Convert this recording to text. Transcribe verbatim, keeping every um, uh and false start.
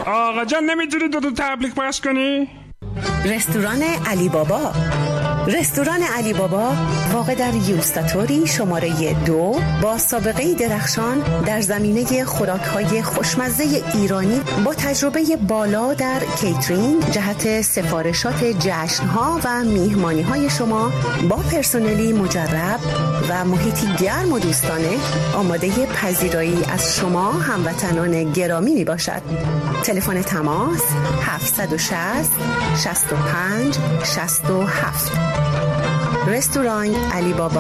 آقا جان نمیتونی دو تا تبلیغ پخش کنی؟ رستوران علی بابا. رستوران علی بابا واقع در یوستاتوری شماره دو با سابقه درخشان در زمینه خوراک‌های خوشمزه ایرانی با تجربه بالا در کیترینگ جهت سفارشات جشن‌ها و میهمانی‌های شما با پرسنلی مجرب و محیطی گرم و دوستانه آماده پذیرایی از شما هموطنان گرامی میباشد. تلفن تماس هفت شش صفر شصت و پنج شصت و هفت. رستوران علی بابا.